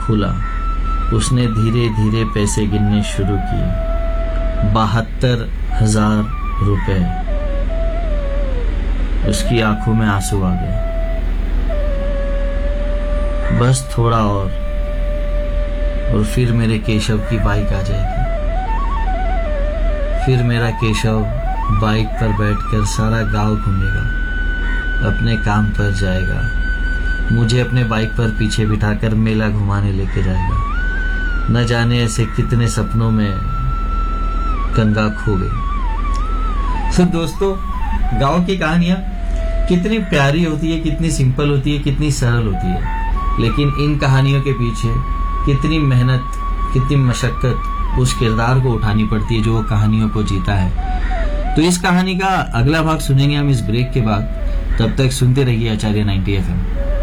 खुला, उसने धीरे धीरे पैसे गिनने शुरू किए। 72,000 रुपए। उसकी आंखों में आंसू आ गए। बस थोड़ा और फिर मेरे केशव की बाइक आ जाएगी। फिर मेरा केशव बाइक पर बैठकर सारा गांव घूमेगा, अपने काम पर जाएगा, मुझे अपने बाइक पर पीछे बिठाकर मेला घुमाने लेके जाएगा। न जाने ऐसे कितने सपनों में गंगा खो गई। तो दोस्तों, गांव की कहानियां कितनी प्यारी होती है, कितनी सिंपल होती है, कितनी सरल होती है, लेकिन इन कहानियों के पीछे कितनी मेहनत, कितनी मशक्कत उस किरदार को उठानी पड़ती है जो वो कहानियों को जीता है। तो इस कहानी का अगला भाग सुनेंगे हम इस ब्रेक के बाद। तब तक सुनते रहिए आचार्य 90 FM।